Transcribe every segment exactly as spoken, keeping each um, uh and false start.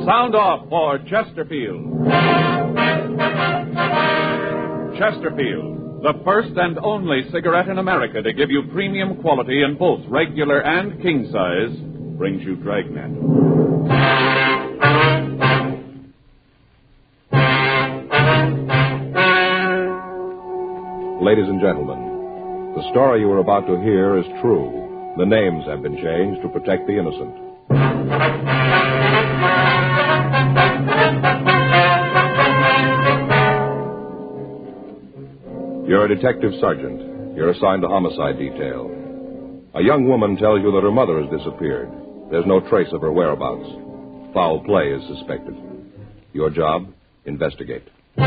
Sound off for Chesterfield. Chesterfield, the first and only cigarette in America to give you premium quality in both regular and king size, brings you Dragnet. Ladies and gentlemen, the story you are about to hear is true. The names have been changed to protect the innocent. You're a detective sergeant. You're assigned to homicide detail. A young woman tells you that her mother has disappeared. There's no trace of her whereabouts. Foul play is suspected. Your job? Investigate.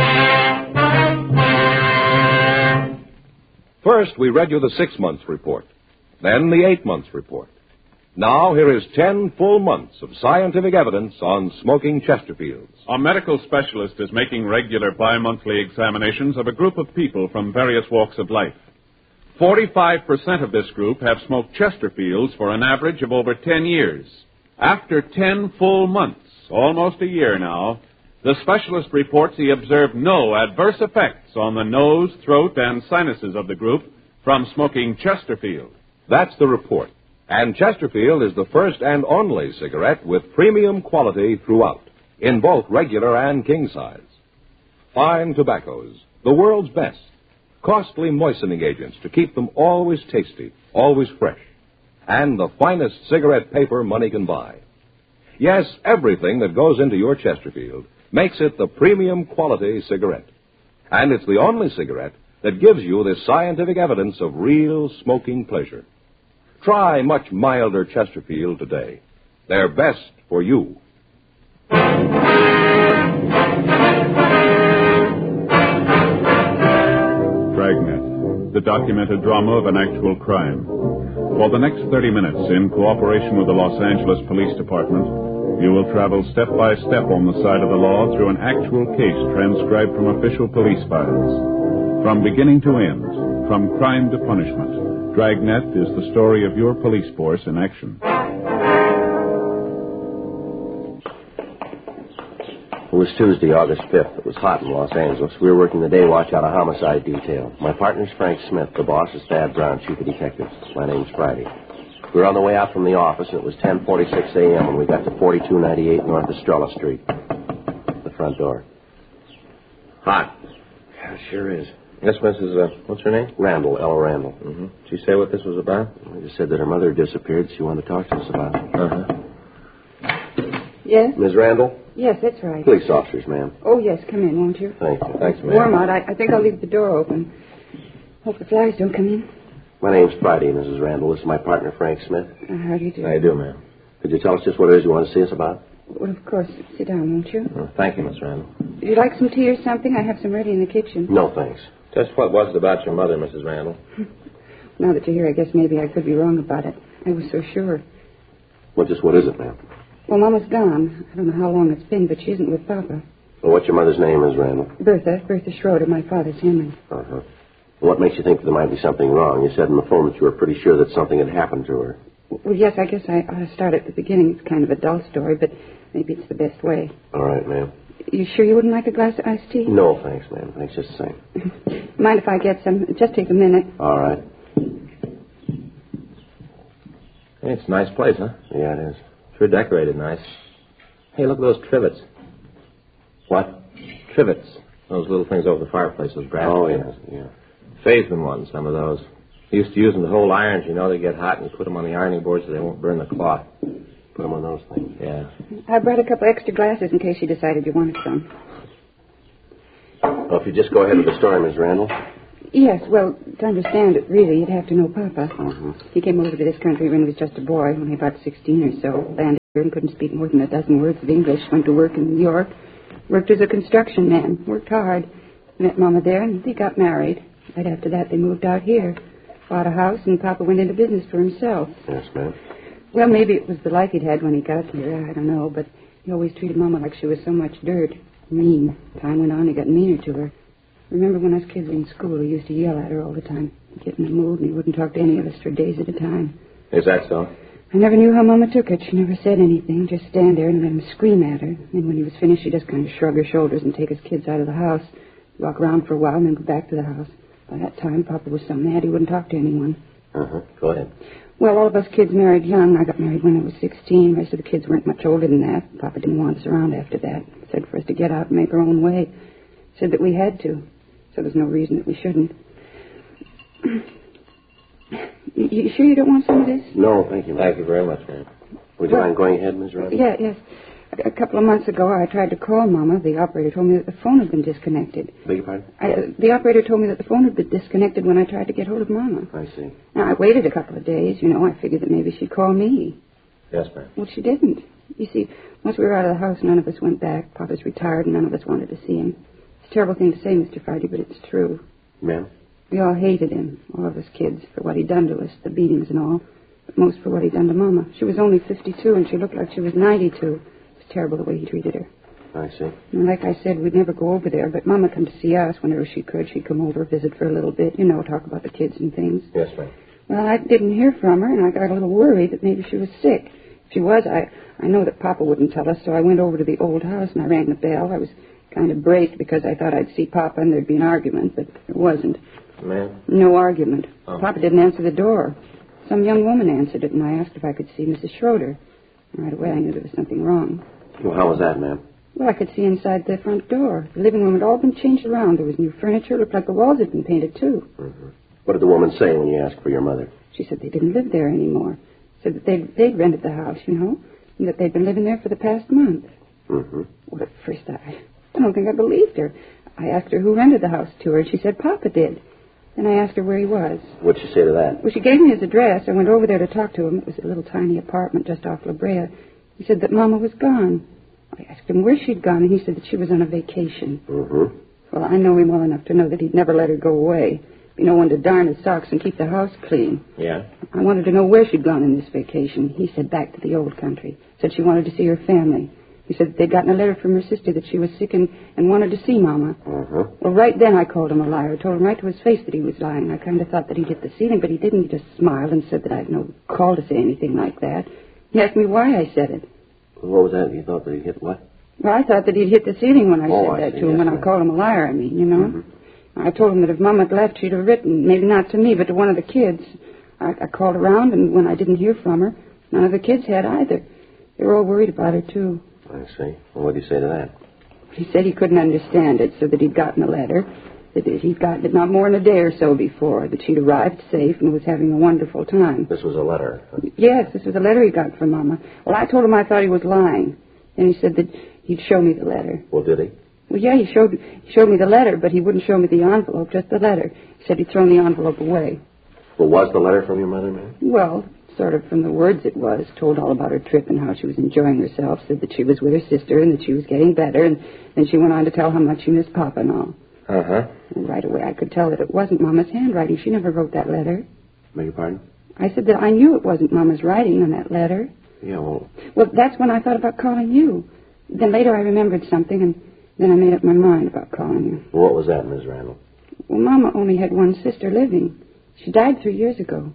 First, we read you the six-months report. Then the eight-months report. Now, here is ten full months of scientific evidence on smoking Chesterfields. A medical specialist is making regular bi-monthly examinations of a group of people from various walks of life. Forty-five percent of this group have smoked Chesterfields for an average of over ten years. After ten full months, almost a year now, the specialist reports he observed no adverse effects on the nose, throat, and sinuses of the group from smoking Chesterfield. That's the report. And Chesterfield is the first and only cigarette with premium quality throughout, in both regular and king size. Fine tobaccos, the world's best. Costly moistening agents to keep them always tasty, always fresh. And the finest cigarette paper money can buy. Yes, everything that goes into your Chesterfield makes it the premium quality cigarette. And it's the only cigarette that gives you this scientific evidence of real smoking pleasure. Try much milder Chesterfield today. They're best for you. Dragnet, the documented drama of an actual crime. For the next thirty minutes, in cooperation with the Los Angeles Police Department, you will travel step by step on the side of the law through an actual case transcribed from official police files. From beginning to end, from crime to punishment, Dragnet is the story of your police force in action. It was Tuesday, August fifth. It was hot in Los Angeles. We were working the day watch out of homicide detail. My partner's Frank Smith. The boss is Thad Brown, chief of detectives. My name's Friday. We were on the way out from the office, and it was ten forty-six a.m. when we got to forty-two ninety-eight North Estrella Street. The front door. Hot. Yeah, it sure is. Yes, Missus Uh, what's her name? Randall, Ella Randall. Mm-hmm. Did she say what this was about? I just said that her mother had disappeared. She wanted to talk to us about it. Uh-huh. Yes? Miss Randall? Yes, that's right. Police officers, ma'am. Oh, yes, come in, won't you? Thank you. Thanks, ma'am. Warm out. I, I think I'll leave the door open. Hope the flies don't come in. My name's Friday, Missus Randall. This is my partner, Frank Smith. Uh, how do you do? How you do, ma'am? Could you tell us just what it is you want to see us about? Well, of course. Sit down, won't you? Oh, thank you, Miss Randall. Would you like some tea or something? I have some ready in the kitchen. No, thanks. Just what was it about your mother, Missus Randall? Now that you're here, I guess maybe I could be wrong about it. I was so sure. Well, just what is it, ma'am? Well, Mama's gone. I don't know how long it's been, but she isn't with Papa. Well, what's your mother's name, Miss Randall? Bertha. Bertha Schroeder. My father's Henry. Uh-huh. What makes you think there might be something wrong? You said in the phone that you were pretty sure that something had happened to her. Well, yes, I guess I ought to start at the beginning. It's kind of a dull story, but maybe it's the best way. All right, ma'am. You sure you wouldn't like a glass of iced tea? No, thanks, ma'am. Thanks just the same. Mind if I get some? Just take a minute. All right. Hey, it's a nice place, huh? Yeah, it is. Sure decorated nice. Hey, look at those trivets. What? Trivets. Those little things over the fireplace, those brass Oh, things. yeah, yeah. Faye's been wanting some of those. He used to use them to hold irons, you know. They get hot, and you put them on the ironing board so they won't burn the cloth. Put them on those things. Yeah. I brought a couple extra glasses in case you decided you wanted some. Well, if you just go ahead with the story, Miss Randall. Yes, well, to understand it, really, you'd have to know Papa. Mm-hmm. He came over to this country when he was just a boy, only about sixteen or so. Landed here and couldn't speak more than a dozen words of English. Went to work in New York. Worked as a construction man. Worked hard. Met Mama there, and they got married. Right after that, they moved out here. Bought a house, and Papa went into business for himself. Yes, ma'am. Well, maybe it was the life he'd had when he got here. I don't know, but he always treated Mama like she was so much dirt. Mean. Time went on, he got meaner to her. Remember when us kids were in school, he used to yell at her all the time. He'd get in the mood, and he wouldn't talk to any of us for days at a time. Is that so? I never knew how Mama took it. She never said anything, just stand there and let him scream at her. And when he was finished, she'd just kind of shrug her shoulders and take his kids out of the house, walk around for a while, and then go back to the house. By that time, Papa was so mad he wouldn't talk to anyone. Uh-huh. Go ahead. Well, all of us kids married young. I got married when I was sixteen. The rest of the kids weren't much older than that. Papa didn't want us around after that. Said for us to get out and make our own way. Said that we had to. So there's no reason that we shouldn't. you, you sure you don't want some of this? No, thank you. Thank you very much, ma'am. Would you well, mind going ahead, Miss Randall? Yeah, yes. A, a couple of months ago, I tried to call Mama. The operator told me that the phone had been disconnected. Beg your pardon? I, uh, the operator told me that the phone had been disconnected when I tried to get hold of Mama. I see. Now, I waited a couple of days. You know, I figured that maybe she'd call me. Yes, ma'am. Well, she didn't. You see, once we were out of the house, none of us went back. Papa's retired, and none of us wanted to see him. It's a terrible thing to say, Mister Friday, but it's true. Ma'am? We all hated him, all of us kids, for what he'd done to us, the beatings and all. But most for what he'd done to Mama. She was only fifty-two, and she looked like she was ninety-two. It was terrible the way he treated her. I see. And like I said, we'd never go over there, but Mama come to see us whenever she could. She'd come over, visit for a little bit, you know, talk about the kids and things. Yes, ma'am. Well, I didn't hear from her, and I got a little worried that maybe she was sick. If she was, I, I know that Papa wouldn't tell us, so I went over to the old house, and I rang the bell. I was kind of braced because I thought I'd see Papa and there'd be an argument, but there wasn't. Ma'am? No argument. Oh. Papa didn't answer the door. Some young woman answered it, and I asked if I could see Missus Schroeder. And right away, I knew there was something wrong. Well, how was that, ma'am? Well, I could see inside the front door. The living room had all been changed around. There was new furniture. It looked like the walls had been painted, too. Mm-hmm. What did the woman say when you asked for your mother? She said they didn't live there anymore. Said that they'd, they'd rented the house, you know, and that they'd been living there for the past month. Mm-hmm. Well, at first, I, I don't think I believed her. I asked her who rented the house to her, and she said Papa did. Then I asked her where he was. What'd she say to that? Well, she gave me his address. I went over there to talk to him. It was a little tiny apartment just off La Brea. He said that Mama was gone. I asked him where she'd gone, and he said that she was on a vacation. Mm-hmm. Well, I know him well enough to know that he'd never let her go away. Be no one to darn his socks and keep the house clean. Yeah? I wanted to know where she'd gone in this vacation. He said back to the old country. Said she wanted to see her family. He said that they'd gotten a letter from her sister that she was sick and, and wanted to see Mama. Uh-huh. Well, right then I called him a liar. Told him right to his face that he was lying. I kind of thought that he'd hit the ceiling, but he didn't. He just smiled and said that I'd no call to say anything like that. He asked me why I said it. What was that? You thought that he hit what? Well, I thought that he'd hit the ceiling when I oh, said I that see. to him, Yes, when ma'am. I called him a liar, I mean, you know. Mm-hmm. I told him that if Mama had left, she'd have written, maybe not to me, but to one of the kids. I, I called around, and when I didn't hear from her, none of the kids had either. They were all worried about her, too. I see. Well, what did he say to that? He said he couldn't understand it, so that he'd gotten a letter, that he'd gotten it not more than a day or so before, that she'd arrived safe and was having a wonderful time. This was a letter. Yes, this was a letter he got from Mama. Well, I told him I thought he was lying. Then he said that he'd show me the letter. Well, did he? Well, yeah, he showed he showed me the letter, but he wouldn't show me the envelope, just the letter. He said he'd thrown the envelope away. Well, was the letter from your mother, ma'am? Well, sort of from the words it was. Told all about her trip and how she was enjoying herself. Said that she was with her sister and that she was getting better. And then she went on to tell how much she missed Papa and all. Uh-huh. And right away I could tell that it wasn't Mama's handwriting. She never wrote that letter. Beg your pardon? I said that I knew it wasn't Mama's writing on that letter. Yeah, well... Well, that's when I thought about calling you. Then later I remembered something, and then I made up my mind about calling you. Well, what was that, Miss Randall? Well, Mama only had one sister living. She died three years ago.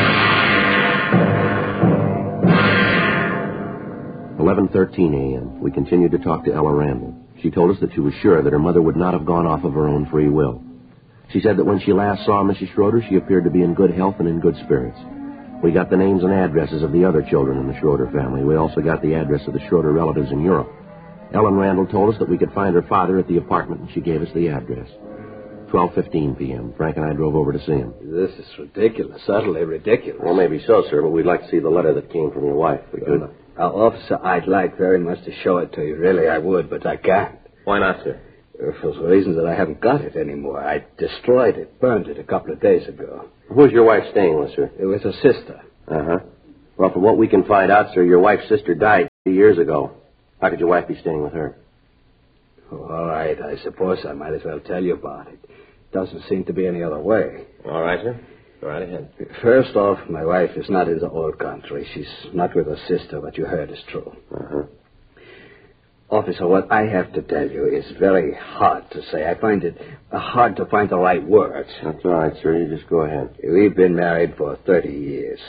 eleven thirteen a.m. We continued to talk to Ella Randall. She told us that she was sure that her mother would not have gone off of her own free will. She said that when she last saw Missus Schroeder, she appeared to be in good health and in good spirits. We got the names and addresses of the other children in the Schroeder family. We also got the address of the Schroeder relatives in Europe. Ellen Randall told us that we could find her father at the apartment, and she gave us the address. twelve fifteen p.m. Frank and I drove over to see him. This is ridiculous, utterly ridiculous. Well, maybe so, sir, but we'd like to see the letter that came from your wife. We could. Uh, uh, officer, I'd like very much to show it to you. Really, I would, but I can't. Why not, sir? Uh, for the reason that I haven't got it anymore. I destroyed it, burned it a couple of days ago. Who's your wife staying with, sir? It was her sister. Uh-huh. Well, from what we can find out, sir, your wife's sister died two years ago. How could your wife be staying with her? Oh, all right, I suppose I might as well tell you about it. Doesn't seem to be any other way. All right, sir. Go right ahead. First off, my wife is not in the old country. She's not with her sister. What you heard is true. Uh-huh. Officer, what I have to tell you is very hard to say. I find it uh, hard to find the right words. That's all right, sir. You just go ahead. We've been married for thirty years.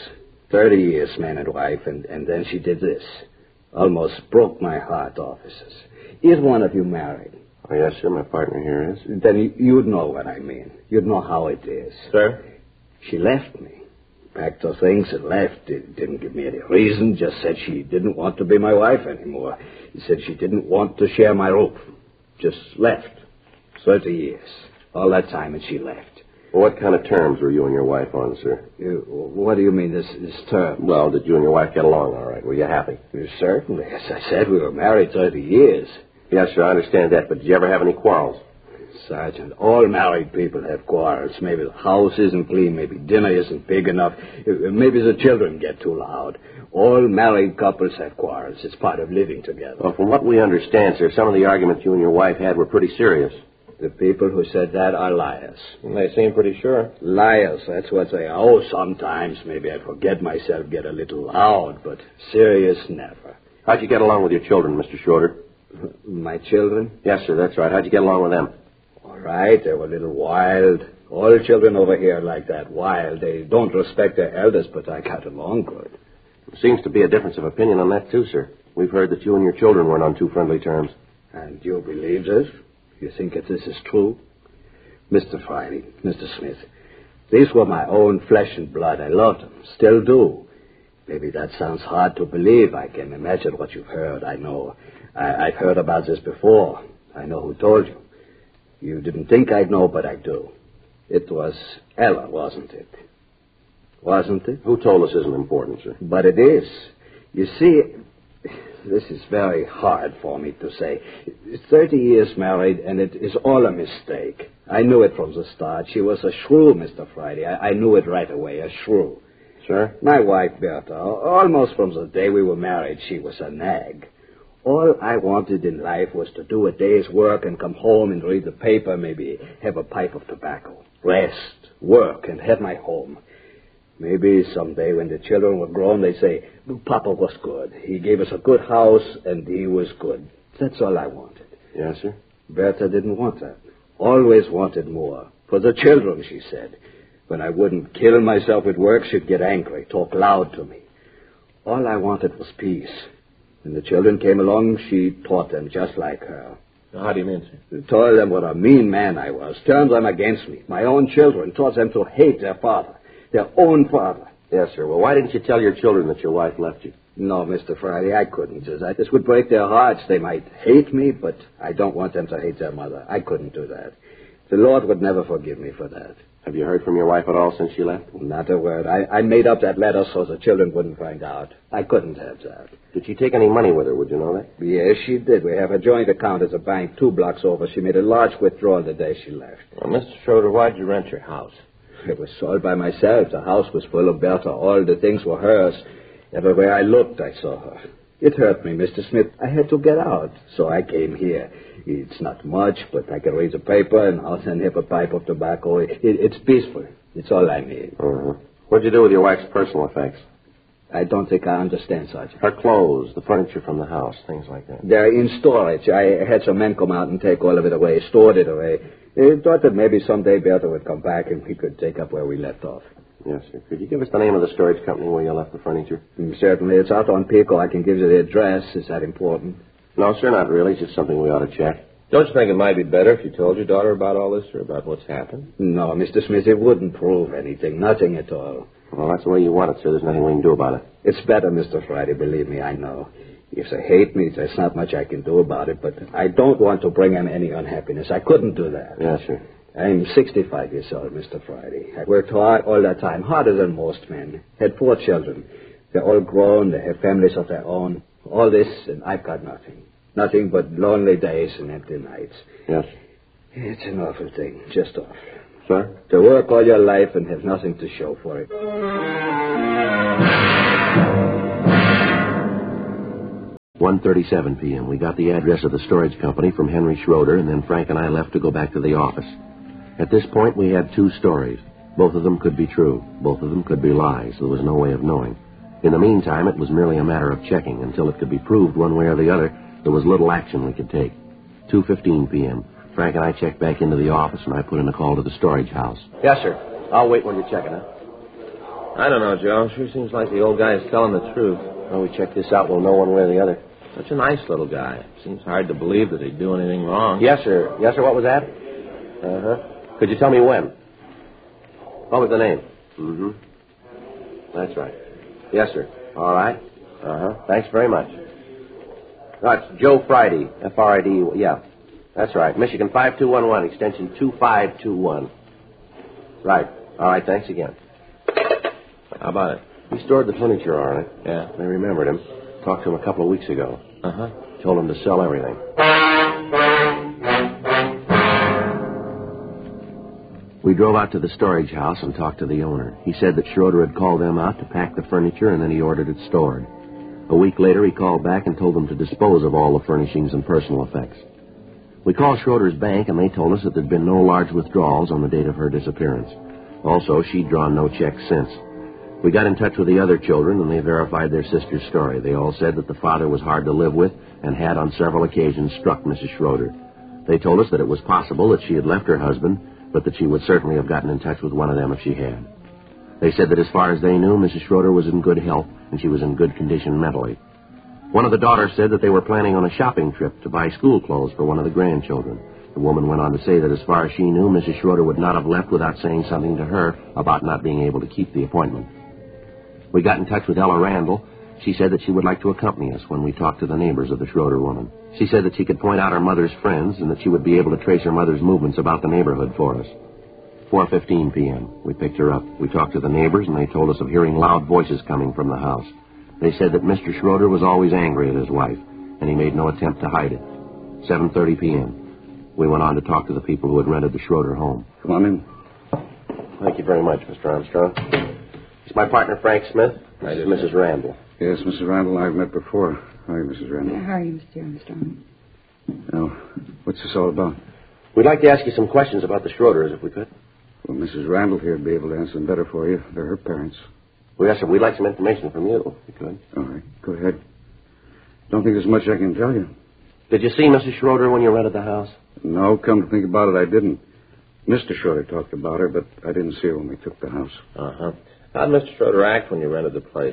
Thirty years, man and wife, and, and then she did this. Almost broke my heart, officers. Is one of you married? Oh, yes, sir. My partner here is. Then you- you'd know what I mean. You'd know how it is. Sir? She left me. Packed her things and left. It didn't give me any reason. Just said she didn't want to be my wife anymore. She said she didn't want to share my roof. Just left. Thirty years. All that time, and she left. Well, what kind of terms were you and your wife on, sir? You, what do you mean, this, this term? Well, did you and your wife get along all right? Were you happy? Certainly. As I said, we were married thirty years. Yes, sir, I understand that, but did you ever have any quarrels? Sergeant, all married people have quarrels. Maybe the house isn't clean, maybe dinner isn't big enough, maybe the children get too loud. All married couples have quarrels. It's part of living together. Well, from what we understand, sir, some of the arguments you and your wife had were pretty serious. The people who said that are liars. They seem pretty sure. Liars, that's what they are. Oh, sometimes maybe I forget myself, get a little loud, but serious, never. How'd you get along with your children, Mister Schroeder? My children? Yes, sir, that's right. How'd you get along with them? All right, they were a little wild. All children over here are like that, wild. They don't respect their elders, but I got along good. There seems to be a difference of opinion on that, too, sir. We've heard that you and your children weren't on too friendly terms. And you believe this? You think that this is true? Mister Friday, Mister Smith, these were my own flesh and blood. I loved them, still do. Maybe that sounds hard to believe. I can imagine what you've heard. I know. I, I've heard about this before. I know who told you. You didn't think I'd know, but I do. It was Ella, wasn't it? Wasn't it? Who told us isn't important, sir? But it is. You see, this is very hard for me to say. Thirty years married, and it is all a mistake. I knew it from the start. She was a shrew, Mister Friday. I, I knew it right away, a shrew. Sir? My wife, Bertha, almost from the day we were married, she was a nag. All I wanted in life was to do a day's work and come home and read the paper, maybe have a pipe of tobacco, rest, work, and have my home. Maybe someday when the children were grown, they'd say, Papa was good. He gave us a good house, and he was good. That's all I wanted. Yes, sir? Bertha didn't want that. Always wanted more. For the children, she said. When I wouldn't kill myself with work, she'd get angry, talk loud to me. All I wanted was peace. When the children came along, she taught them just like her. How do you mean, sir? Told them what a mean man I was. Turned them against me. My own children. Taught them to hate their father. Their own father. Yes, sir. Well, why didn't you tell your children that your wife left you? No, Mister Friday, I couldn't do that. This would break their hearts. They might hate me, but I don't want them to hate their mother. I couldn't do that. The Lord would never forgive me for that. Have you heard from your wife at all since she left? Not a word. I, I made up that letter so the children wouldn't find out. I couldn't have that. Did she take any money with her? Would you know that? Yes, she did. We have a joint account at the bank two blocks over. She made a large withdrawal the day she left. Well, Mister Schroeder, why'd you rent your house? It was sold by myself. The house was full of Bertha. All the things were hers. Everywhere I looked, I saw her. It hurt me, Mister Smith. I had to get out, so I came here. It's not much, but I can read the paper, and I'll send him a pipe of tobacco. It, it, it's peaceful. It's all I need. Uh-huh. What'd you do with your wife's personal effects? I don't think I understand, Sergeant. Her clothes, the furniture from the house, things like that. They're in storage. I had some men come out and take all of it away, stored it away. I thought that maybe someday Bertha would come back and we could take up where we left off. Yes, sir. Could you give us the name of the storage company where you left the furniture? Mm, certainly. It's out on Pico. I can give you the address. Is that important? No, sir, not really. It's just something we ought to check. Don't you think it might be better if you told your daughter about all this or about what's happened? No, Mister Smith, it wouldn't prove anything. Nothing at all. Well, that's the way you want it, sir. There's nothing we can do about it. It's better, Mister Friday, believe me, I know. If they hate me, there's not much I can do about it, but I don't want to bring them any unhappiness. I couldn't do that. Yes, sir. I'm sixty-five years old, Mister Friday. I worked hard all that time, harder than most men. Had four children. They're all grown. They have families of their own. All this, and I've got nothing. Nothing but lonely days and empty nights. Yes. It's an awful thing, just awful. Sir? To work all your life and have nothing to show for it. one thirty-seven p.m. We got the address of the storage company from Henry Schroeder, and then Frank and I left to go back to the office. At this point, we had two stories. Both of them could be true. Both of them could be lies. There was no way of knowing. In the meantime, it was merely a matter of checking. Until it could be proved one way or the other, there was little action we could take. two fifteen p.m. Frank and I checked back into the office, and I put in a call to the storage house. Yes, sir. I'll wait when you're checking, huh? I don't know, Joe. Sure seems like the old guy is telling the truth. Well, we check this out. We'll know one way or the other. Such a nice little guy. Seems hard to believe that he'd do anything wrong. Yes, sir. Yes, sir. What was that? Uh-huh. Could you tell me when? What was the name? Mm-hmm. That's right. Yes, sir. All right. Uh-huh. Thanks very much. No, it's Joe Friday. F R I D E. Yeah. That's right. Michigan five two one one, extension two five two one. Right. All right. Thanks again. How about it? We stored the furniture, all right. Yeah. I remembered him. Talked to him a couple of weeks ago. Uh-huh. Told him to sell everything. We drove out to the storage house and talked to the owner. He said that Schroeder had called them out to pack the furniture, and then he ordered it stored. A week later, he called back and told them to dispose of all the furnishings and personal effects. We called Schroeder's bank, and they told us that there'd been no large withdrawals on the date of her disappearance. Also, she'd drawn no checks since. We got in touch with the other children, and they verified their sister's story. They all said that the father was hard to live with and had on several occasions struck Missus Schroeder. They told us that it was possible that she had left her husband, but that she would certainly have gotten in touch with one of them if she had. They said that as far as they knew, Missus Schroeder was in good health, and she was in good condition mentally. One of the daughters said that they were planning on a shopping trip to buy school clothes for one of the grandchildren. The woman went on to say that as far as she knew, Missus Schroeder would not have left without saying something to her about not being able to keep the appointment. We got in touch with Ella Randall. She said that she would like to accompany us when we talked to the neighbors of the Schroeder woman. She said that she could point out her mother's friends and that she would be able to trace her mother's movements about the neighborhood for us. four fifteen p.m. We picked her up. We talked to the neighbors, and they told us of hearing loud voices coming from the house. They said that Mister Schroeder was always angry at his wife, and he made no attempt to hide it. seven thirty p.m. We went on to talk to the people who had rented the Schroeder home. Come on in. Thank you very much, Mister Armstrong. It's my partner, Frank Smith. This is Missus Randall. Yes, Missus Randall, I've met before. Hi, Missus Randall. How are you, Mister Armstrong? Now, what's this all about? We'd like to ask you some questions about the Schroeders, if we could. Well, Missus Randall here would be able to answer them better for you. They're her parents. Well, yes, sir. We'd like some information from you, if you could. All right, go ahead. Don't think there's much I can tell you. Did you see Missus Schroeder when you rented the house? No, come to think about it, I didn't. Mister Schroeder talked about her, but I didn't see her when we took the house. Uh-huh. How'd Mister Schroeder act when you rented the place?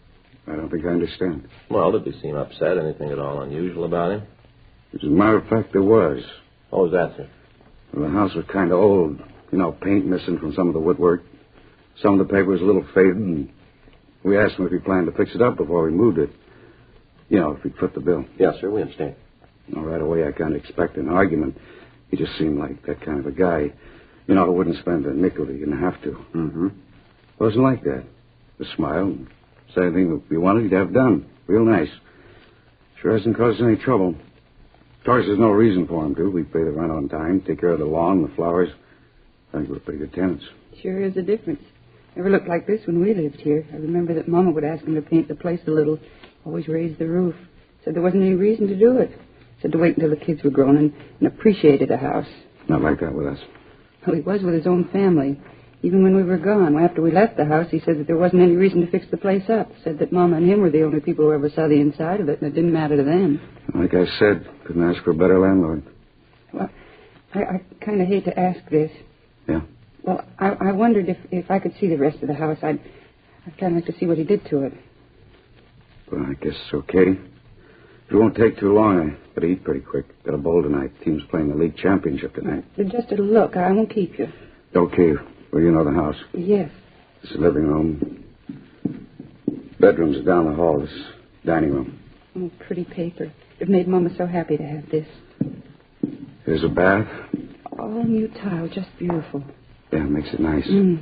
I don't think I understand. Well, did he seem upset? Anything at all unusual about him? As a matter of fact, there was. What was that, sir? Well, the house was kind of old. You know, paint missing from some of the woodwork. Some of the paper was a little faded, and we asked him if he planned to fix it up before we moved it. You know, if he'd foot the bill. Yes, sir, we understand. Well, right away, I kind of expected an argument. He just seemed like that kind of a guy. You know, who wouldn't spend a nickel he didn't have to. Mm-hmm. Wasn't like that. Just smile and say anything that we wanted, he'd have done. Real nice. Sure hasn't caused any trouble. Of course, there's no reason for him to. We pay the rent on time, take care of the lawn, the flowers. I think we're pretty good tenants. Sure is a difference. Never looked like this when we lived here. I remember that Mama would ask him to paint the place a little. Always raise the roof. Said there wasn't any reason to do it. Said to wait until the kids were grown and, and appreciated the house. Not like that with us. Well, he was with his own family. Even when we were gone, after we left the house, he said that there wasn't any reason to fix the place up. Said that Mama and him were the only people who ever saw the inside of it, and it didn't matter to them. Like I said, couldn't ask for a better landlord. Well, I, I kind of hate to ask this. Yeah? Well, I, I wondered if, if I could see the rest of the house. I'd, I'd kind of like to see what he did to it. Well, I guess it's okay. If it won't take too long, I better eat pretty quick. Got a bowl tonight. Team's playing the league championship tonight. Just a look. I won't keep you. Okay. Well, you know the house. Yes. This is the living room. Bedrooms are down the hall. This is dining room. Oh, pretty paper. It made Mama so happy to have this. There's a bath. All new tile. Just beautiful. Yeah, it makes it nice. Mm.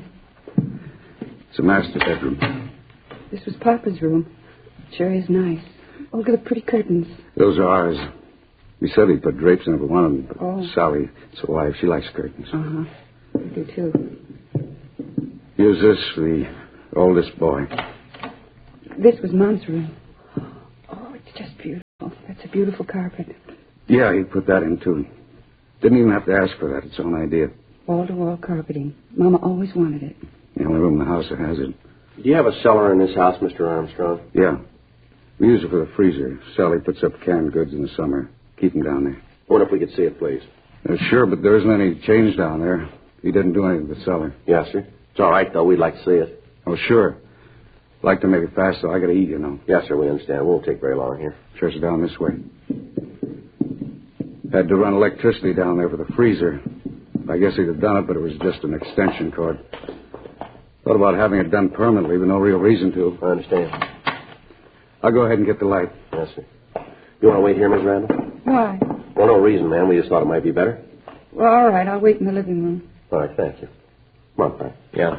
It's a master bedroom. This was Papa's room. Sure is nice. Oh, look at the pretty curtains. Those are ours. We said he'd put drapes in every one of them, but oh. Sally, it's a wife. She likes curtains. Uh-huh. I do, too. Use this for the oldest boy. This was Mom's room. Oh, it's just beautiful. That's a beautiful carpet. Yeah, he put that in, too. Didn't even have to ask for that. It's own idea. Wall-to-wall carpeting. Mama always wanted it. The only room in the house that has it. Do you have a cellar in this house, Mister Armstrong? Yeah. We use it for the freezer. Sally puts up canned goods in the summer. Keep them down there. I wonder if we could see it, please. Uh, sure, but there isn't any change down there. He didn't do anything with the cellar. Yes, sir. It's all right, though. We'd like to see it. Oh, sure. Like to make it fast, so I gotta eat, you know. Yes, sir, we understand. It won't take very long here. Church down this way. Had to run electricity down there for the freezer. I guess he'd have done it, but it was just an extension cord. Thought about having it done permanently, but no real reason to. I understand. I'll go ahead and get the light. Yes, sir. You want to wait here, Miss Randall? Why? Well, no reason, ma'am. We just thought it might be better. Well, all right. I'll wait in the living room. All right, thank you. Come on, Frank. Yeah.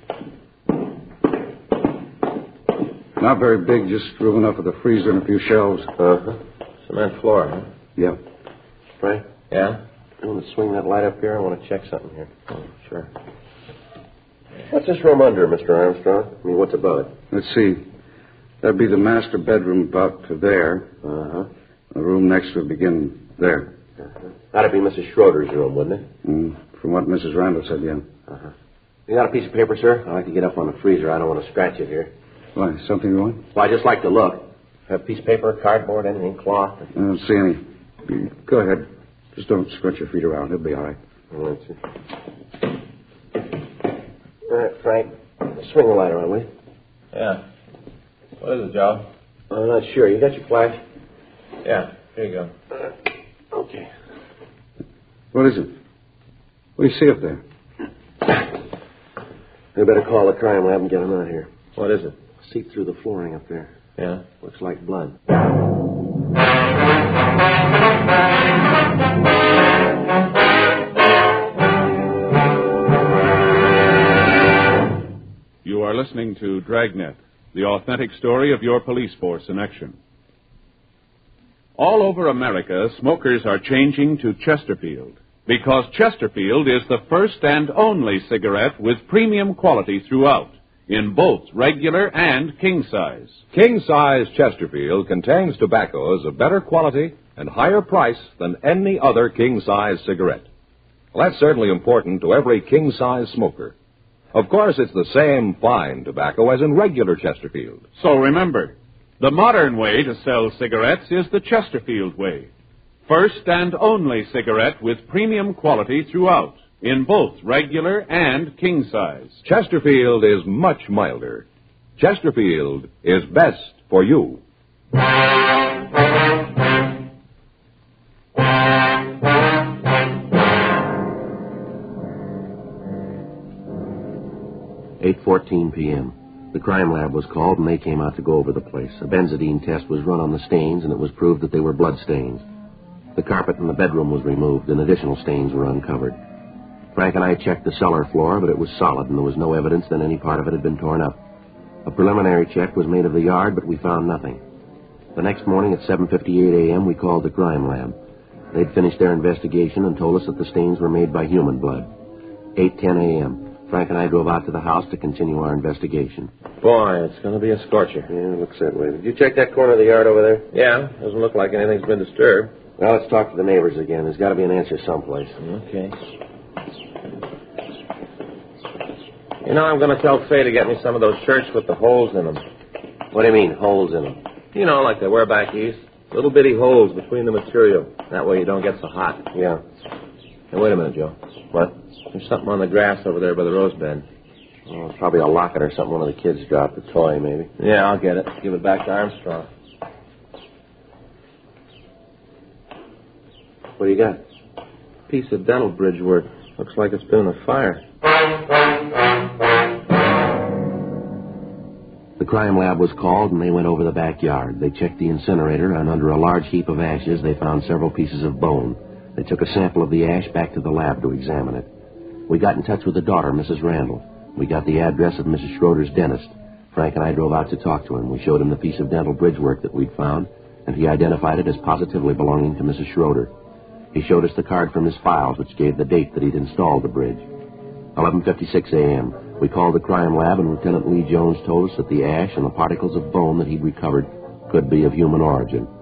Not very big, just room enough for the freezer and a few shelves. Uh-huh. Cement floor, huh? Yeah. Frank? Yeah? You want to swing that light up here? I want to check something here. Oh, sure. What's this room under, Mister Armstrong? I mean, what's above it? Let's see. That'd be the master bedroom about to there. Uh-huh. The room next would begin there. Uh-huh. That'd be Missus Schroeder's room, wouldn't it? Mm, from what Missus Randall said, yeah. Uh-huh. You got a piece of paper, sir? I'd like to get up on the freezer. I don't want to scratch it here. Why, something you want? Well, I just like to look. Have a piece of paper, cardboard, anything, cloth? I don't see any. Go ahead. Just don't scrunch your feet around. It'll be all right. All right, sir. All right, Frank. Swing the light around, will you? Yeah. What is it, Joe? I'm not sure. You got your flash? Yeah, here you go. Okay. What is it? What do you see up there? We better call the crime lab and get them out here. What is it? See through the flooring up there. Yeah? Looks like blood. You are listening to Dragnet, the authentic story of your police force in action. All over America, smokers are changing to Chesterfield because Chesterfield is the first and only cigarette with premium quality throughout, in both regular and king size. King size Chesterfield contains tobaccos of better quality and higher price than any other king size cigarette. Well, that's certainly important to every king size smoker. Of course, it's the same fine tobacco as in regular Chesterfield. So remember, the modern way to sell cigarettes is the Chesterfield way. First and only cigarette with premium quality throughout, in both regular and king size. Chesterfield is much milder. Chesterfield is best for you. eight fourteen p.m. The crime lab was called, and they came out to go over the place. A benzodine test was run on the stains, and it was proved that they were blood stains. The carpet in the bedroom was removed, and additional stains were uncovered. Frank and I checked the cellar floor, but it was solid, and there was no evidence that any part of it had been torn up. A preliminary check was made of the yard, but we found nothing. The next morning at seven fifty-eight a.m., we called the crime lab. They'd finished their investigation and told us that the stains were made by human blood. eight ten a.m. Frank and I drove out to the house to continue our investigation. Boy, it's going to be a scorcher. Yeah, it looks that way. Did you check that corner of the yard over there? Yeah, doesn't look like anything's been disturbed. Well, let's talk to the neighbors again. There's got to be an answer someplace. Okay. You know, I'm going to tell Faye to get me some of those shirts with the holes in them. What do you mean, holes in them? You know, like they wear back east. Little bitty holes between the material. That way you don't get so hot. Yeah. Hey, wait a minute, Joe. What? There's something on the grass over there by the rose bed. Oh, it's probably a locket or something one of the kids dropped. A toy, maybe. Yeah, I'll get it. Give it back to Armstrong. What do you got? Piece of dental bridge work. Looks like it's been in a fire. The crime lab was called, and they went over the backyard. They checked the incinerator, and under a large heap of ashes, they found several pieces of bone. They took a sample of the ash back to the lab to examine it. We got in touch with the daughter, Missus Randall. We got the address of Missus Schroeder's dentist. Frank and I drove out to talk to him. We showed him the piece of dental bridge work that we'd found, and he identified it as positively belonging to Missus Schroeder. He showed us the card from his files, which gave the date that he'd installed the bridge. eleven fifty-six a.m. We called the crime lab, and Lieutenant Lee Jones told us that the ash and the particles of bone that he'd recovered could be of human origin.